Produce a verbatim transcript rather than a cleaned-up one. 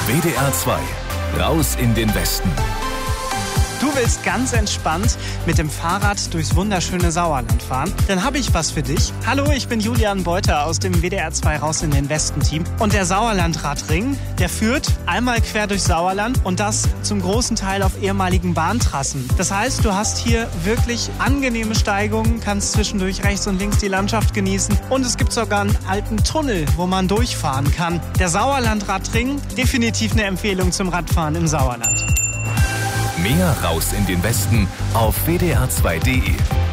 W D R zwei. Raus in den Westen. Du willst ganz entspannt mit dem Fahrrad durchs wunderschöne Sauerland fahren? Dann habe ich was für dich. Hallo, ich bin Julian Beuter aus dem W D R zwei Raus in den Westen Team. Und der Sauerlandradring, der führt einmal quer durch Sauerland und das zum großen Teil auf ehemaligen Bahntrassen. Das heißt, du hast hier wirklich angenehme Steigungen, kannst zwischendurch rechts und links die Landschaft genießen und es gibt sogar einen alten Tunnel, wo man durchfahren kann. Der Sauerlandradring, definitiv eine Empfehlung zum Radfahren im Sauerland. Mehr Raus in den Westen auf W D R zwei punkt de.